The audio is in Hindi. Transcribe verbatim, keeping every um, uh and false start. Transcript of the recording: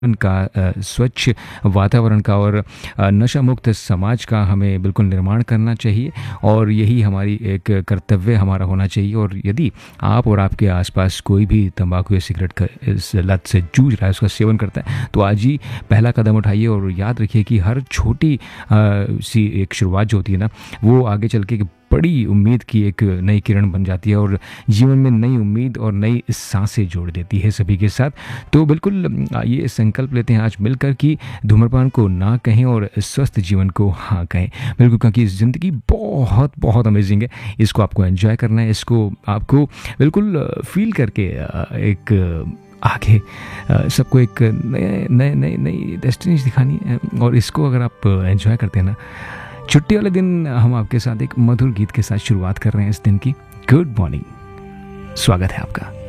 का अ, स्वच्छ वातावरण का और अ, नशा मुक्त समाज का हमें बिल्कुल निर्माण करना चाहिए और यही हमारी एक कर्तव्य हमारा होना चाहिए। और यदि आप और आपके आसपास कोई भी तंबाकू या सिगरेट का इस लत से जूझ रहा है, उसका सेवन करता है, तो आज ही पहला कदम उठाइए और याद रखिए कि हर छोटी अ, सी एक शुरुआत जो होती है ना, वो आगे चल के एक बड़ी उम्मीद की एक नई किरण बन जाती है और जीवन में नई उम्मीद और नई सांसें जोड़ देती है सभी के साथ। तो बिल्कुल अ, ये संकल्प लेते हैं आज मिलकर कि धूम्रपान को ना कहें और स्वस्थ जीवन को हाँ कहें। बिल्कुल, क्योंकि ज़िंदगी बहुत बहुत अमेजिंग है। इसको आपको एंजॉय करना है, इसको आपको बिल्कुल फ़ील करके अ, एक अ, आगे अ, सबको एक नए नए नई नई डेस्टिनेशन दिखानी है। और इसको अगर आप एंजॉय करते हैं ना, छुट्टी वाले दिन हम आपके साथ एक मधुर गीत के साथ शुरुआत कर रहे हैं इस दिन की। गुड मॉर्निंग, स्वागत है आपका।